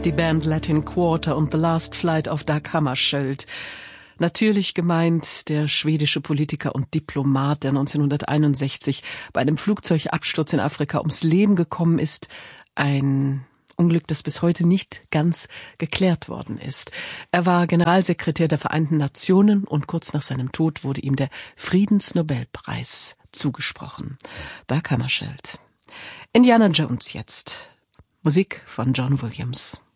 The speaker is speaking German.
die Band Latin Quarter und The Last Flight of Dag Hammarskjöld. Natürlich gemeint der schwedische Politiker und Diplomat, der 1961 bei einem Flugzeugabsturz in Afrika ums Leben gekommen ist. Ein Unglück, das bis heute nicht ganz geklärt worden ist. Er war Generalsekretär der Vereinten Nationen und kurz nach seinem Tod wurde ihm der Friedensnobelpreis zugesprochen. Dag Hammarskjöld. Indiana Jones jetzt. Musik von John Williams.